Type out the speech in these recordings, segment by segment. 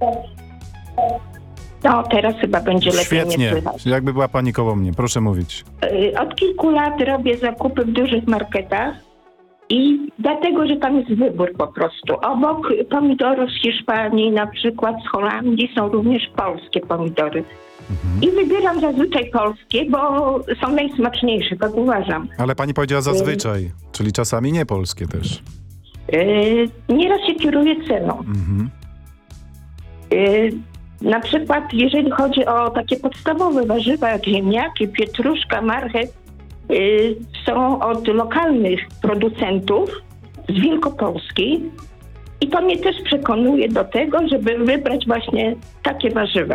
No, teraz chyba będzie lepiej Świetnie. mnie słychać. Jakby była pani koło mnie. Proszę mówić. Od kilku lat robię zakupy w dużych marketach i dlatego, że tam jest wybór po prostu. Obok pomidorów z Hiszpanii, na przykład z Holandii, są również polskie pomidory. I wybieram zazwyczaj polskie, bo są najsmaczniejsze, tak uważam. Ale pani powiedziała zazwyczaj, czyli czasami nie polskie też. Nieraz się kieruję ceną. Na przykład, jeżeli chodzi o takie podstawowe warzywa, jak ziemniaki, pietruszka, marchew, są od lokalnych producentów z Wielkopolski i to mnie też przekonuje do tego, żeby wybrać właśnie takie warzywa.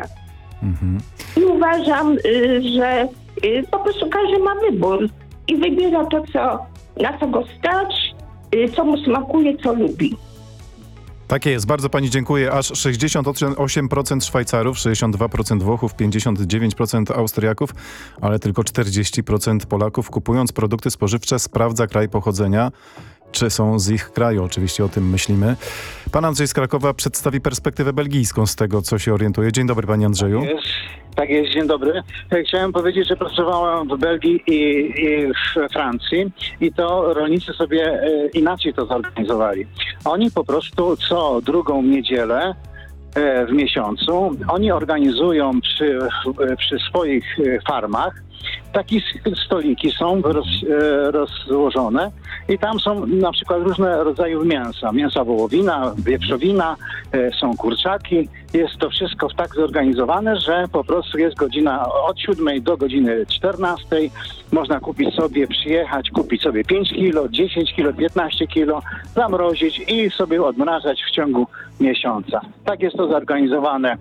I uważam, że po prostu każdy ma wybór i wybiera to, na co go stać, co mu smakuje, co lubi. Takie jest. Bardzo pani dziękuję. Aż 68% Szwajcarów, 62% Włochów, 59% Austriaków, ale tylko 40% Polaków, kupując produkty spożywcze, sprawdza kraj pochodzenia, czy są z ich kraju. Oczywiście o tym myślimy. Pan Andrzej z Krakowa przedstawi perspektywę belgijską z tego, co się orientuje. Dzień dobry, panie Andrzeju. Tak jest, dzień dobry. Chciałem powiedzieć, że pracowałem w Belgii i w Francji i to rolnicy sobie inaczej to zorganizowali. Oni po prostu co drugą niedzielę w miesiącu, oni organizują przy swoich farmach, takie stoliki są rozłożone i tam są na przykład różne rodzaje mięsa. Mięsa wołowina, wieprzowina, są kurczaki. Jest to wszystko tak zorganizowane, że po prostu jest godzina od 7 do godziny 14. Można przyjechać, kupić sobie 5 kilo, 10 kilo, 15 kilo, zamrozić i sobie odmrażać w ciągu miesiąca. Tak jest to zorganizowane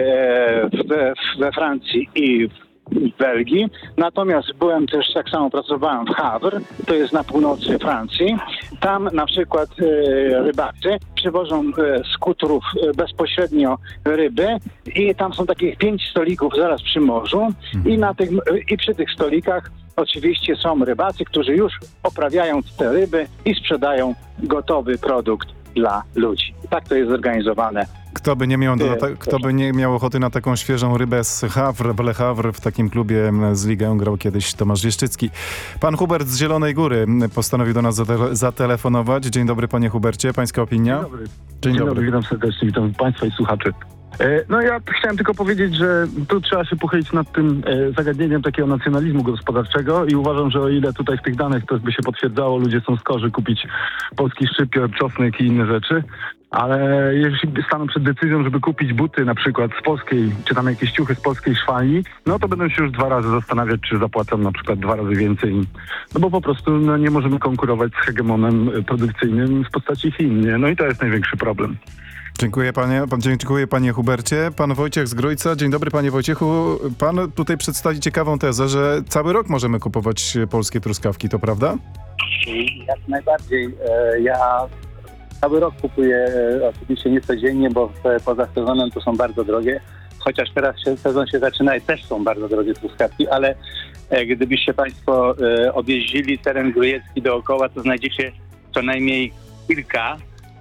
we Francji i w Belgii. Natomiast tak samo pracowałem w Havre, to jest na północy Francji. Tam na przykład rybacy przywożą z kutrów bezpośrednio ryby i tam są takich 5 stolików zaraz przy morzu i przy tych stolikach oczywiście są rybacy, którzy już oprawiają te ryby i sprzedają gotowy produkt dla ludzi. Tak to jest zorganizowane. Kto by nie miał ochoty na taką świeżą rybę z Havre, w Le Havre, w takim klubie z Ligę grał kiedyś Tomasz Wieszczycki. Pan Hubert z Zielonej Góry postanowił do nas zatelefonować. Dzień dobry, panie Hubercie. Pańska opinia? Dzień dobry. Dzień dobry, witam serdecznie, witam państwa i słuchaczy. No ja chciałem tylko powiedzieć, że tu trzeba się pochylić nad tym zagadnieniem takiego nacjonalizmu gospodarczego i uważam, że o ile tutaj w tych danych to by się potwierdzało, ludzie są skorzy kupić polski szczypior, czosnek i inne rzeczy, ale jeśli staną przed decyzją, żeby kupić buty na przykład z polskiej, czy tam jakieś ciuchy z polskiej szwalni, no to będą się już 2 razy zastanawiać, czy zapłacą na przykład 2 razy więcej. No bo po prostu nie możemy konkurować z hegemonem produkcyjnym w postaci Chin, nie? No i to jest największy problem. Dziękuję panie Hubercie. Pan Wojciech z Grójca. Dzień dobry, panie Wojciechu. Pan tutaj przedstawi ciekawą tezę, że cały rok możemy kupować polskie truskawki, to prawda? Jak najbardziej. Ja cały rok kupuję, oczywiście nie codziennie, bo poza sezonem to są bardzo drogie. Chociaż teraz sezon się zaczyna i też są bardzo drogie truskawki, ale gdybyście państwo objeździli teren grójecki dookoła, to znajdziecie co najmniej kilka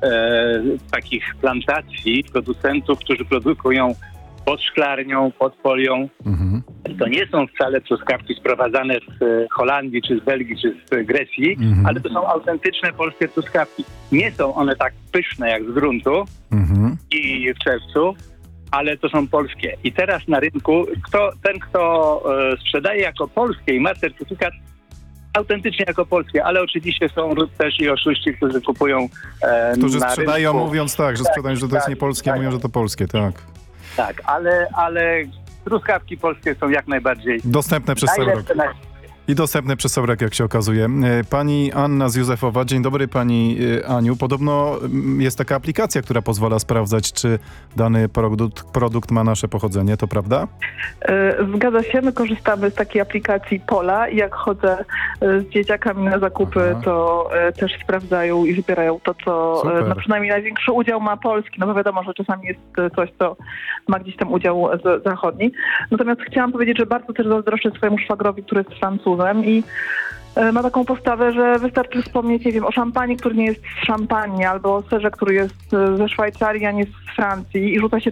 takich plantacji producentów, którzy produkują pod szklarnią, pod folią. To nie są wcale truskawki sprowadzane z Holandii, czy z Belgii, czy z Grecji, ale to są autentyczne polskie truskawki. Nie są one tak pyszne jak z gruntu i w czerwcu, ale to są polskie. I teraz na rynku kto sprzedaje jako polskie i ma certyfikat autentycznie jako polskie, ale oczywiście są też i oszuści, którzy kupują którzy na sprzedają rynku. mówiąc tak, że sprzedają, że to jest nie polskie, a mówią, że to polskie, tak. Tak, ale truskawki polskie są jak najbardziej dostępne przez cały rok. I dostępne przez cały rok, jak się okazuje. Pani Anna z Józefowa. Dzień dobry, pani Aniu. Podobno jest taka aplikacja, która pozwala sprawdzać, czy dany produkt ma nasze pochodzenie. To prawda? Zgadza się. My korzystamy z takiej aplikacji Pola i jak chodzę z dzieciakami na zakupy, to też sprawdzają i wybierają to, co no przynajmniej największy udział ma polski. No bo wiadomo, że czasami jest coś, co ma gdzieś tam udział zachodni. Natomiast chciałam powiedzieć, że bardzo też zazdroszczę swojemu szwagrowi, który jest Francuzem i ma taką postawę, że wystarczy wspomnieć, nie wiem, o szampanii, który nie jest z Szampanii, albo o serze, który jest ze Szwajcarii, a nie z Francji i rzuca się